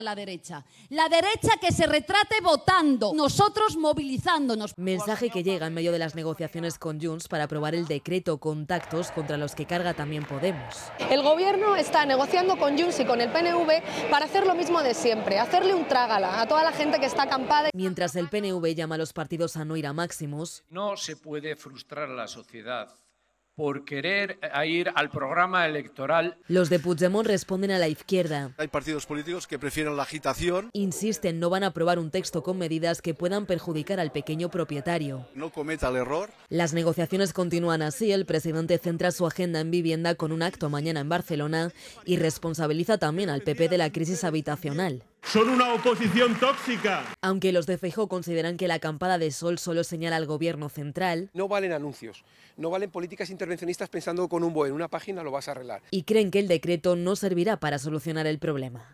La derecha que se retrate votando, nosotros movilizándonos. Mensaje que llega en medio de las negociaciones con Junts para aprobar el decreto contactos contra los que carga también Podemos. El gobierno está negociando con Junts y con el PNV para hacer lo mismo de siempre, hacerle un trágala a toda la gente que está acampada. Mientras el PNV llama a los partidos a no ir a máximos. No se puede frustrar a la sociedad por querer ir al programa electoral. Los de Puigdemont responden a la izquierda. Hay partidos políticos que prefieren la agitación. Insisten, no van a aprobar un texto con medidas que puedan perjudicar al pequeño propietario. No cometa el error. Las negociaciones continúan así. El presidente centra su agenda en vivienda con un acto mañana en Barcelona y responsabiliza también al PP de la crisis habitacional. Son una oposición tóxica. Aunque los de Feijóo consideran que la acampada de sol solo señala al gobierno central. No valen anuncios, no valen políticas intervencionistas pensando que con un BOE en una página lo vas a arreglar. Y creen que el decreto no servirá para solucionar el problema.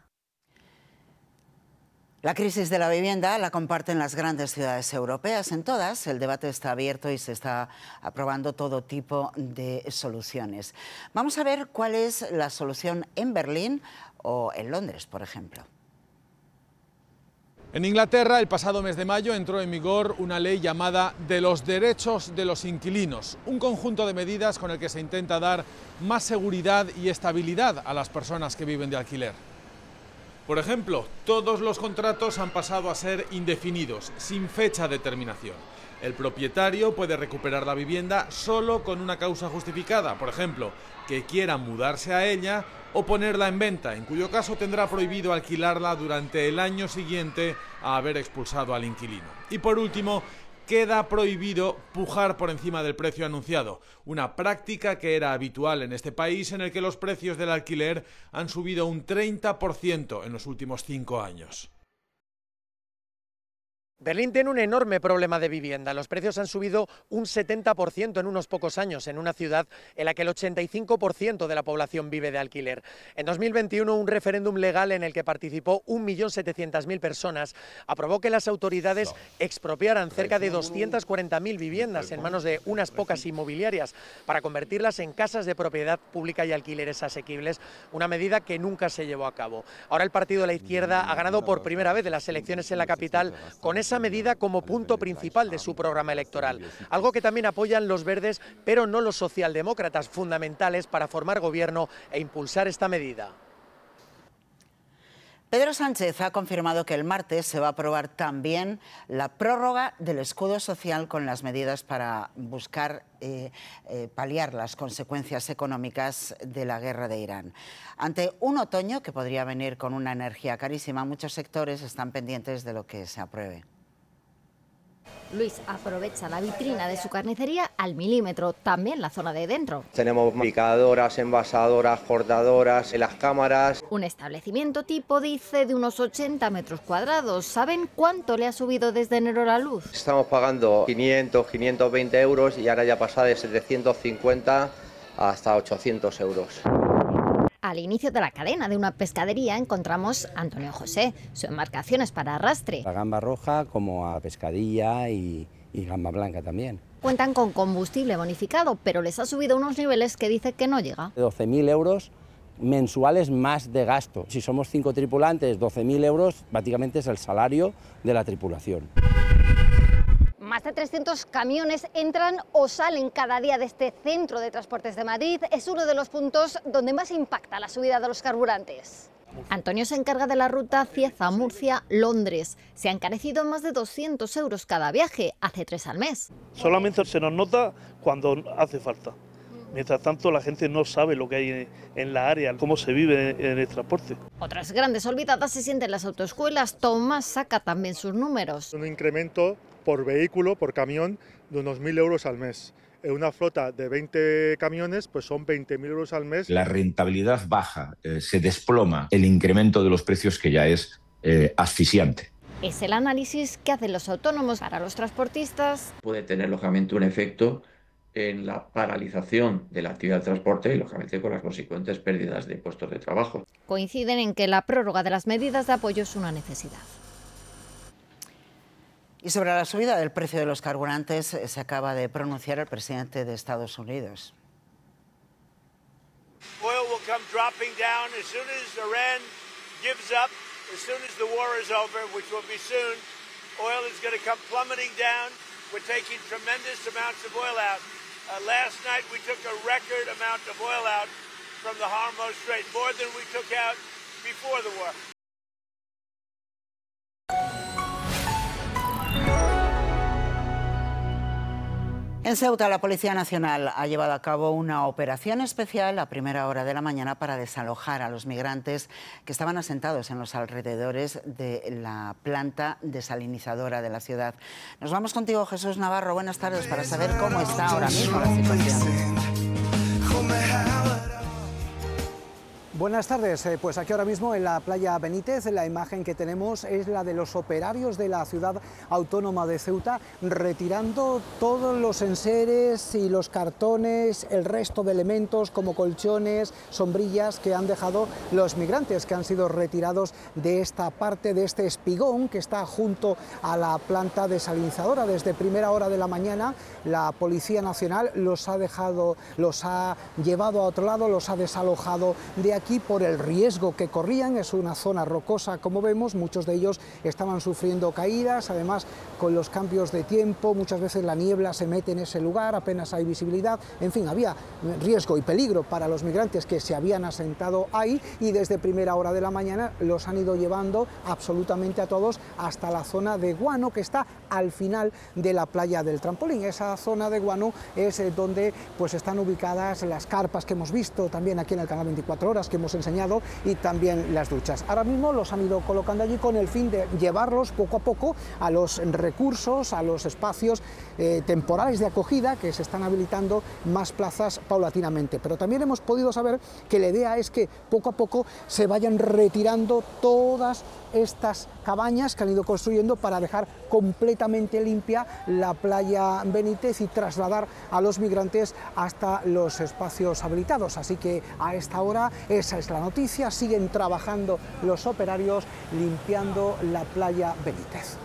La crisis de la vivienda la comparten las grandes ciudades europeas. En todas el debate está abierto y se está aprobando todo tipo de soluciones. Vamos a ver cuál es la solución en Berlín o en Londres, por ejemplo. En Inglaterra, el pasado mes de mayo, entró en vigor una ley llamada de los derechos de los inquilinos, un conjunto de medidas con el que se intenta dar más seguridad y estabilidad a las personas que viven de alquiler. Por ejemplo, todos los contratos han pasado a ser indefinidos, sin fecha de terminación. El propietario puede recuperar la vivienda solo con una causa justificada, por ejemplo, que quiera mudarse a ella o ponerla en venta, en cuyo caso tendrá prohibido alquilarla durante el año siguiente a haber expulsado al inquilino. Y por último, queda prohibido pujar por encima del precio anunciado, una práctica que era habitual en este país en el que los precios del alquiler han subido un 30% en los últimos 5 años. Berlín tiene un enorme problema de vivienda. Los precios han subido un 70% en unos pocos años, en una ciudad en la que el 85% de la población vive de alquiler. En 2021, un referéndum legal en el que participó 1.700.000 personas aprobó que las autoridades expropiaran cerca de 240.000 viviendas en manos de unas pocas inmobiliarias para convertirlas en casas de propiedad pública y alquileres asequibles, una medida que nunca se llevó a cabo. Ahora el partido de la izquierda ha ganado por primera vez en las elecciones en la capital con esa medida como punto principal de su programa electoral, algo que también apoyan los verdes, pero no los socialdemócratas, fundamentales para formar gobierno e impulsar esta medida. Pedro Sánchez ha confirmado que el martes se va a aprobar también la prórroga del escudo social con las medidas para buscar paliar las consecuencias económicas de la guerra de Irán. Ante un otoño que podría venir con una energía carísima, muchos sectores están pendientes de lo que se apruebe. Luis aprovecha la vitrina de su carnicería al milímetro, también la zona de dentro. Tenemos picadoras, envasadoras, cortadoras, las cámaras. Un establecimiento tipo, dice, de unos 80 metros cuadrados. ¿Saben cuánto le ha subido desde enero la luz? Estamos pagando 500, 520 euros y ahora ya pasa de 750 hasta 800 euros. Al inicio de la cadena de una pescadería encontramos a Antonio José. Su embarcación es para arrastre. La gamba roja como a pescadilla y gamba blanca también. Cuentan con combustible bonificado, pero les ha subido unos niveles que dice que no llega. 12.000 euros mensuales más de gasto. Si somos 5 tripulantes, 12.000 euros prácticamente es el salario de la tripulación. Más de 300 camiones entran o salen cada día de este centro de transportes de Madrid. Es uno de los puntos donde más impacta la subida de los carburantes. Antonio se encarga de la ruta Cieza, Murcia, Londres. Se ha encarecido más de 200 euros cada viaje, hace 3 al mes. Solamente se nos nota cuando hace falta. Mientras tanto, la gente no sabe lo que hay en la área, cómo se vive en el transporte. Otras grandes olvidadas se sienten las autoescuelas. Tomás saca también sus números. Un incremento por vehículo, por camión, de unos 1.000 euros al mes. En una flota de 20 camiones, pues son 20.000 euros al mes. La rentabilidad baja, se desploma el incremento de los precios que ya es asfixiante. Es el análisis que hacen los autónomos. Para los transportistas puede tener lógicamente un efecto en la paralización de la actividad de transporte y lógicamente con las consecuentes pérdidas de puestos de trabajo. Coinciden en que la prórroga de las medidas de apoyo es una necesidad. Y sobre la subida del precio de los carburantes se acaba de pronunciar el presidente de Estados Unidos. Oil will come dropping down as soon as Iran gives up As soon as the war is over, which will be soon, oil is going to come plummeting down. We're taking tremendous amounts of oil out. Last night we took a record amount of oil out from the Hormuz Strait, more than we took out before the war. En Ceuta, la Policía Nacional ha llevado a cabo una operación especial a primera hora de la mañana para desalojar a los migrantes que estaban asentados en los alrededores de la planta desalinizadora de la ciudad. Nos vamos contigo, Jesús Navarro. Buenas tardes, para saber cómo está ahora mismo la situación. Buenas tardes, pues aquí ahora mismo en la playa Benítez la imagen que tenemos es la de los operarios de la ciudad autónoma de Ceuta retirando todos los enseres y los cartones, el resto de elementos como colchones, sombrillas que han dejado los migrantes que han sido retirados de esta parte, de este espigón que está junto a la planta desalinizadora. Desde primera hora de la mañana la Policía Nacional los ha llevado a otro lado, los ha desalojado de aquí por el riesgo que corrían. Es una zona rocosa, como vemos, muchos de ellos estaban sufriendo caídas, además con los cambios de tiempo, muchas veces la niebla se mete en ese lugar, apenas hay visibilidad, en fin, había riesgo y peligro para los migrantes que se habían asentado ahí y desde primera hora de la mañana los han ido llevando absolutamente a todos hasta la zona de Guano, que está al final de la playa del Trampolín. Esa zona de Guano es donde pues están ubicadas las carpas que hemos visto también aquí en el canal 24 Horas, que hemos enseñado, y también las duchas. Ahora mismo los han ido colocando allí con el fin de llevarlos poco a poco a los recursos, a los espacios temporales de acogida, que se están habilitando más plazas paulatinamente. Pero también hemos podido saber que la idea es que poco a poco se vayan retirando todas estas cabañas que han ido construyendo para dejar completamente limpia la playa Benítez y trasladar a los migrantes hasta los espacios habilitados. Así que a esta hora esa es la noticia, siguen trabajando los operarios limpiando la playa Benítez.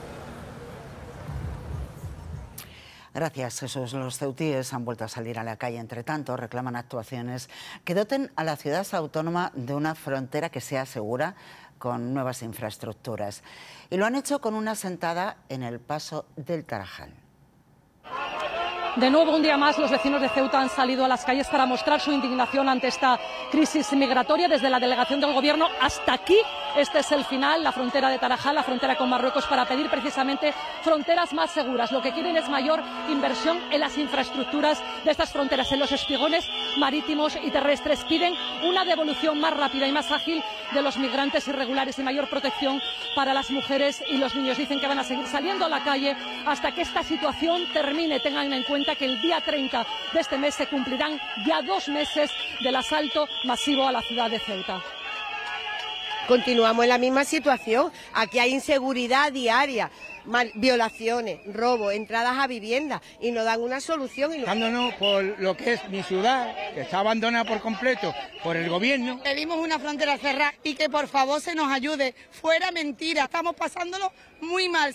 Gracias, Jesús. Los ceutíes han vuelto a salir a la calle. Entre tanto, reclaman actuaciones que doten a la ciudad autónoma de una frontera que sea segura, con nuevas infraestructuras. Y lo han hecho con una sentada en el paso del Tarajal. De nuevo, un día más, los vecinos de Ceuta han salido a las calles para mostrar su indignación ante esta crisis migratoria. Desde la delegación del Gobierno hasta aquí, este es el final, la frontera de Tarajal, la frontera con Marruecos, para pedir precisamente fronteras más seguras. Lo que quieren es mayor inversión en las infraestructuras de estas fronteras, en los espigones marítimos y terrestres. Piden una devolución más rápida y más ágil de los migrantes irregulares y mayor protección para las mujeres y los niños. Dicen que van a seguir saliendo a la calle hasta que esta situación termine. Tengan en cuenta que el día 30 de este mes se cumplirán ya 2 meses del asalto masivo a la ciudad de Ceuta. Continuamos en la misma situación. Aquí hay inseguridad diaria, violaciones, robos, entradas a viviendas y no dan una solución. Dándonos por lo que es mi ciudad, que está abandonada por completo por el gobierno. Pedimos una frontera cerrada y que por favor se nos ayude. Fuera mentira, estamos pasándolo muy mal.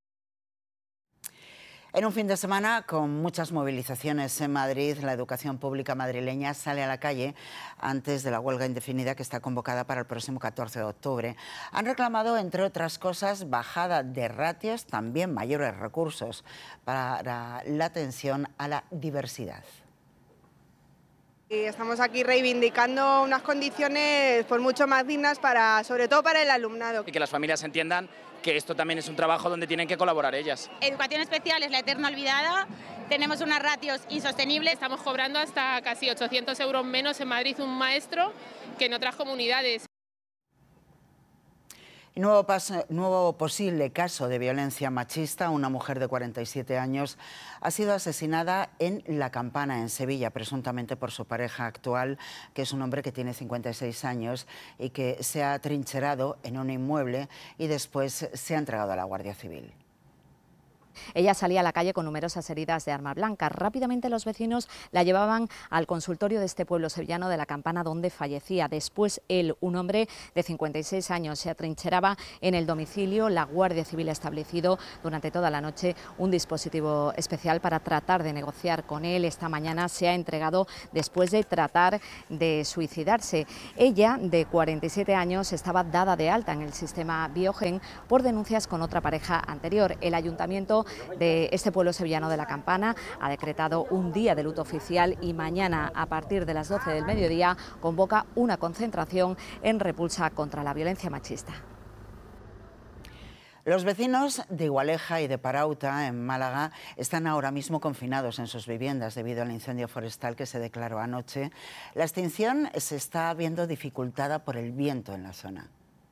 En un fin de semana con muchas movilizaciones en Madrid, la educación pública madrileña sale a la calle antes de la huelga indefinida que está convocada para el próximo 14 de octubre. Han reclamado, entre otras cosas, bajada de ratios, también mayores recursos para la atención a la diversidad. Y estamos aquí reivindicando unas condiciones por mucho más dignas, sobre todo para el alumnado. Y que las familias entiendan que esto también es un trabajo donde tienen que colaborar ellas. Educación especial es la eterna olvidada, tenemos unas ratios insostenibles. Estamos cobrando hasta casi 800 euros menos en Madrid un maestro que en otras comunidades. Nuevo posible caso de violencia machista. Una mujer de 47 años ha sido asesinada en La Campana, en Sevilla, presuntamente por su pareja actual, que es un hombre que tiene 56 años y que se ha atrincherado en un inmueble y después se ha entregado a la Guardia Civil. Ella salía a la calle con numerosas heridas de arma blanca. Rápidamente los vecinos la llevaban al consultorio de este pueblo sevillano de La Campana, donde fallecía. Después él, un hombre de 56 años, se atrincheraba en el domicilio. La Guardia Civil ha establecido durante toda la noche un dispositivo especial para tratar de negociar con él. Esta mañana se ha entregado después de tratar de suicidarse. Ella, de 47 años, estaba dada de alta en el sistema Biogen por denuncias con otra pareja anterior. El ayuntamiento de este pueblo sevillano de La Campana ha decretado un día de luto oficial y mañana, a partir de las 12 del mediodía, convoca una concentración en repulsa contra la violencia machista. Los vecinos de Igualeja y de Parauta, en Málaga, están ahora mismo confinados en sus viviendas debido al incendio forestal que se declaró anoche. La extinción se está viendo dificultada por el viento en la zona.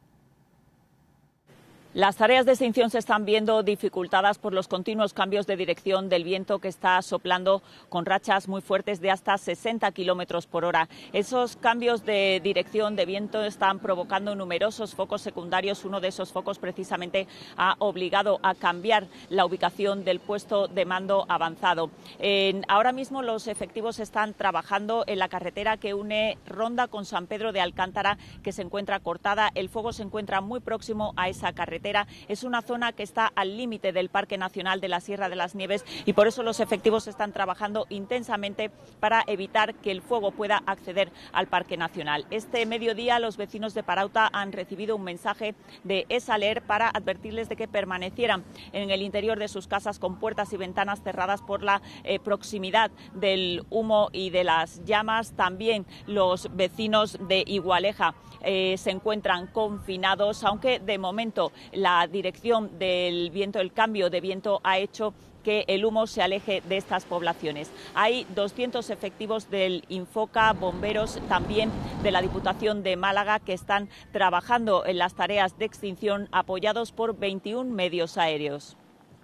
Las tareas de extinción se están viendo dificultadas por los continuos cambios de dirección del viento que está soplando con rachas muy fuertes de hasta 60 kilómetros por hora. Esos cambios de dirección de viento están provocando numerosos focos secundarios. Uno de esos focos precisamente ha obligado a cambiar la ubicación del puesto de mando avanzado. Ahora mismo los efectivos están trabajando en la carretera que une Ronda con San Pedro de Alcántara, que se encuentra cortada. El fuego se encuentra muy próximo a esa carretera. Es una zona que está al límite del Parque Nacional de la Sierra de las Nieves y por eso los efectivos están trabajando intensamente para evitar que el fuego pueda acceder al Parque Nacional. Este mediodía los vecinos de Parauta han recibido un mensaje de ESALER para advertirles de que permanecieran en el interior de sus casas con puertas y ventanas cerradas por la proximidad del humo y de las llamas. También los vecinos de Igualeja se encuentran confinados, aunque de momento la dirección del viento, el cambio de viento ha hecho que el humo se aleje de estas poblaciones. Hay 200 efectivos del Infoca, bomberos también de la Diputación de Málaga que están trabajando en las tareas de extinción apoyados por 21 medios aéreos.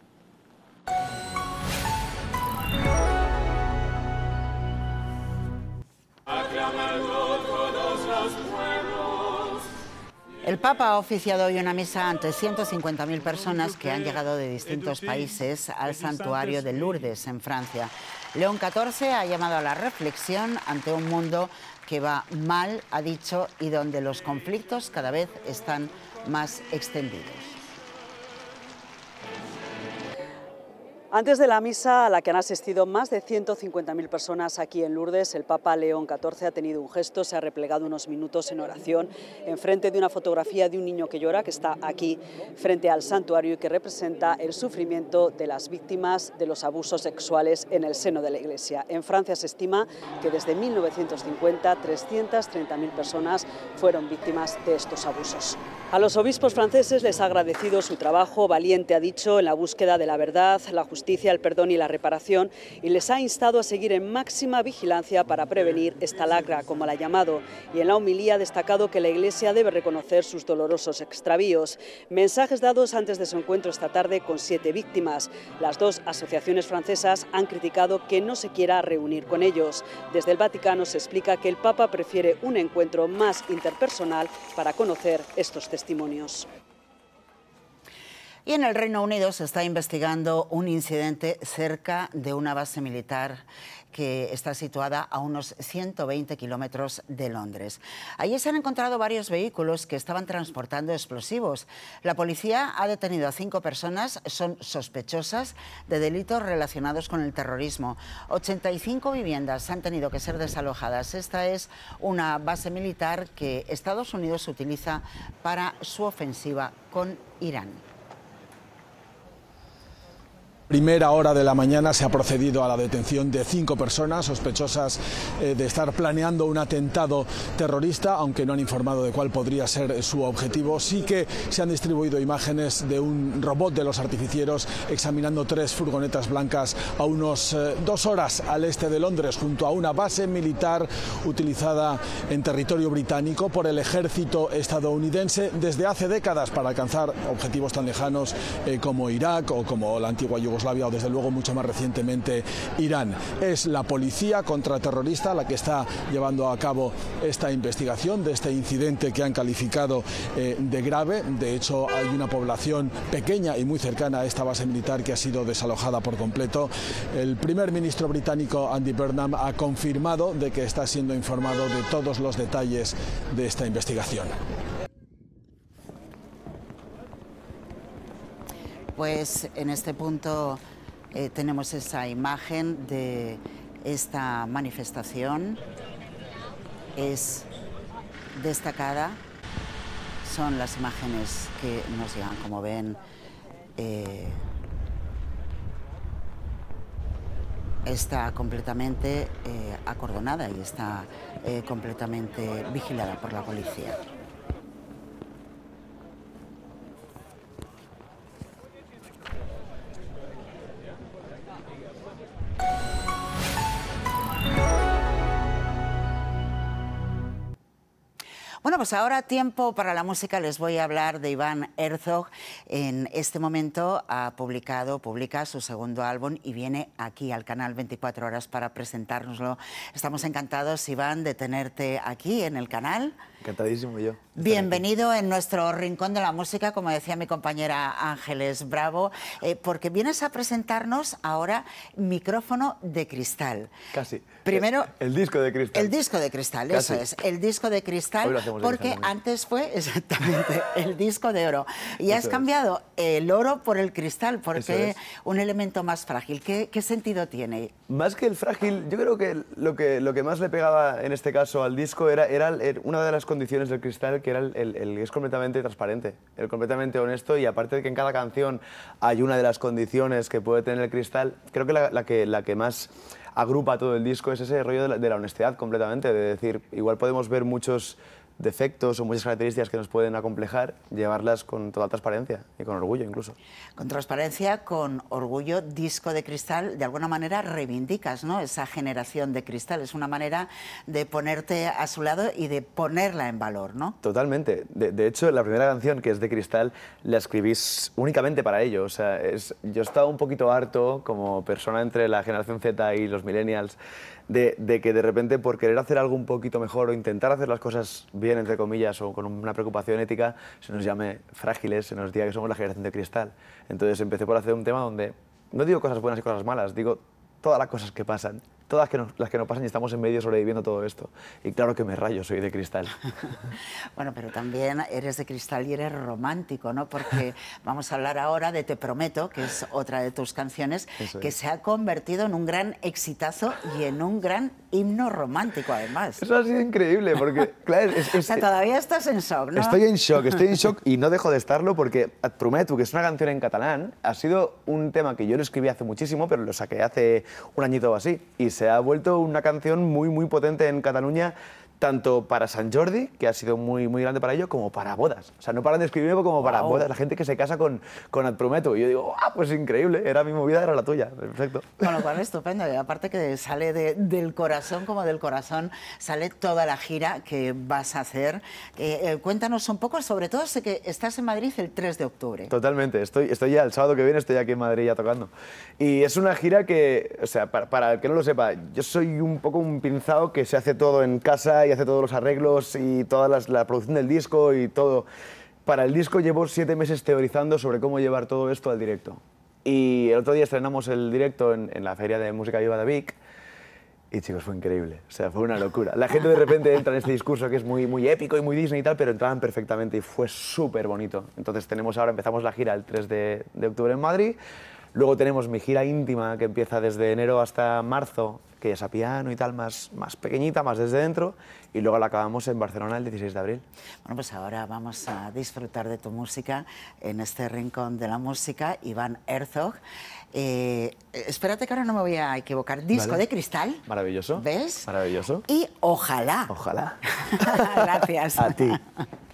El Papa ha oficiado hoy una misa ante 150.000 personas que han llegado de distintos países al santuario de Lourdes, en Francia. León XIV ha llamado a la reflexión ante un mundo que va mal, ha dicho, y donde los conflictos cada vez están más extendidos. Antes de la misa, a la que han asistido más de 150.000 personas aquí en Lourdes, el Papa León XIV ha tenido un gesto, se ha replegado unos minutos en oración enfrente de una fotografía de un niño que llora, que está aquí frente al santuario y que representa el sufrimiento de las víctimas de los abusos sexuales en el seno de la Iglesia. En Francia se estima que desde 1950 330.000 personas fueron víctimas de estos abusos. A los obispos franceses les ha agradecido su trabajo valiente, ha dicho, en la búsqueda de la verdad, la justicia, el perdón y la reparación, y les ha instado a seguir en máxima vigilancia para prevenir esta lacra, como la ha llamado, y en la homilía ha destacado que la Iglesia debe reconocer sus dolorosos extravíos. Mensajes dados antes de su encuentro esta tarde con 7 víctimas. Las dos asociaciones francesas han criticado que no se quiera reunir con ellos. Desde el Vaticano se explica que el Papa prefiere un encuentro más interpersonal para conocer estos testimonios. Y en el Reino Unido se está investigando un incidente cerca de una base militar que está situada a unos 120 kilómetros de Londres. Allí se han encontrado varios vehículos que estaban transportando explosivos. La policía ha detenido a 5 personas, son sospechosas de delitos relacionados con el terrorismo. 85 viviendas han tenido que ser desalojadas. Esta es una base militar que Estados Unidos utiliza para su ofensiva con Irán. Primera hora de la mañana se ha procedido a la detención de 5 personas sospechosas de estar planeando un atentado terrorista, aunque no han informado de cuál podría ser su objetivo. Sí que se han distribuido imágenes de un robot de los artificieros examinando 3 furgonetas blancas a unos 2 horas al este de Londres, junto a una base militar utilizada en territorio británico por el ejército estadounidense desde hace décadas para alcanzar objetivos tan lejanos como Irak o como la antigua Yugoslavia Yugoslavia o desde luego mucho más recientemente Irán. Es la policía contraterrorista la que está llevando a cabo esta investigación de este incidente que han calificado de grave. De hecho, hay una población pequeña y muy cercana a esta base militar que ha sido desalojada por completo. El primer ministro británico Andy Burnham ha confirmado de que está siendo informado de todos los detalles de esta investigación. Pues en este punto tenemos esa imagen de esta manifestación. Es destacada. Son las imágenes que nos llegan, como ven. Está completamente acordonada y está completamente vigilada por la policía. Bueno, pues ahora tiempo para la música. Les voy a hablar de Iván Herzog. En este momento publica su segundo álbum y viene aquí al canal 24 Horas para presentárnoslo. Estamos encantados, Iván, de tenerte aquí en el canal. Encantadísimo yo. Bienvenido en nuestro rincón de la música, como decía mi compañera Ángeles Bravo, porque vienes a presentarnos ahora Micrófono de Cristal. Casi. Primero, el disco de cristal. El disco de cristal, Casi. eso es, el disco de cristal, porque cristal antes fue exactamente el disco de oro. Y has cambiado el oro por el cristal, porque un elemento más frágil. ¿Qué sentido tiene? Más que el frágil, yo creo que lo que más le pegaba en este caso al disco era una de las condiciones del cristal, que era el es completamente transparente, el completamente honesto, y aparte de que en cada canción hay una de las condiciones que puede tener el cristal, creo que la que más agrupa todo el disco es ese rollo de la honestidad completamente, de decir, igual podemos ver muchos defectos o muchas características que nos pueden acomplejar, llevarlas con toda transparencia y con orgullo incluso. Con transparencia, con orgullo, disco de cristal, de alguna manera reivindicas, ¿no?, esa generación de cristal. Es una manera de ponerte a su lado y de ponerla en valor, ¿no? Totalmente. De hecho, la primera canción, que es de Cristal, la escribís únicamente para ello. O sea, yo estaba un poquito harto, como persona entre la generación Z y los millennials, de que de repente, por querer hacer algo un poquito mejor o intentar hacer las cosas bien, entre comillas, o con una preocupación ética, se nos llame frágiles, se nos diga que somos la generación de cristal. Entonces empecé por hacer un tema donde no digo cosas buenas y cosas malas, digo todas las cosas que pasan, todas las que nos pasan, y estamos en medio sobreviviendo todo esto. Y claro que me rayo, soy de cristal. Bueno, pero también eres de cristal y eres romántico, ¿no? Porque vamos a hablar ahora de Te Prometo, que es otra de tus canciones, que se ha convertido en un gran exitazo y en un gran himno romántico, además. Eso ha sido increíble, porque, claro, o sea, todavía estás en shock, ¿no? Estoy en shock y no dejo de estarlo, porque Et Prometo, que es una canción en catalán, ha sido un tema que yo lo escribí hace muchísimo, pero lo saqué hace un añito o así, y se ha vuelto una canción muy, muy potente en Cataluña, tanto para Sant Jordi, que ha sido muy, muy grande para ello, como para bodas. O sea, no paran de escribirme como para bodas, la gente que se casa con Et Prometo. Y yo digo, pues increíble, era mi movida, era la tuya, perfecto. Con lo cual, estupendo. Y aparte que sale del corazón, como del corazón, sale toda la gira que vas a hacer. Cuéntanos un poco, sobre todo sé que estás en Madrid el 3 de octubre. Totalmente, estoy ya el sábado que viene, estoy aquí en Madrid ya tocando. Y es una gira que, o sea, para el que no lo sepa, yo soy un poco un pinzao que se hace todo en casa y hace todos los arreglos y toda la producción del disco y todo. Para el disco llevo 7 meses teorizando sobre cómo llevar todo esto al directo. Y el otro día estrenamos el directo en la Feria de Música Viva de Vic. Y chicos, fue increíble, o sea, fue una locura. La gente de repente entra en este discurso que es muy, muy épico y muy Disney y tal, pero entraban perfectamente y fue súper bonito. Entonces empezamos la gira el 3 de octubre en Madrid. Luego tenemos mi gira íntima, que empieza desde enero hasta marzo, que es a piano y tal, más pequeñita, más desde dentro, y luego la acabamos en Barcelona el 16 de abril. Bueno, pues ahora vamos a disfrutar de tu música en este rincón de la música, Iván Herzog. Espérate que ahora no me voy a equivocar. Disco de cristal. Maravilloso. ¿Ves? Maravilloso. Y ojalá. Ojalá. Gracias. A ti.